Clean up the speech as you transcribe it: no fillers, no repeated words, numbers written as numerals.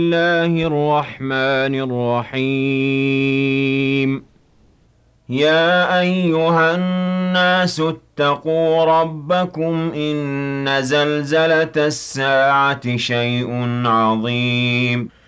الله الرحمن الرحيم. يا أيها الناس اتقوا ربكم إن زلزلة الساعة شيء عظيم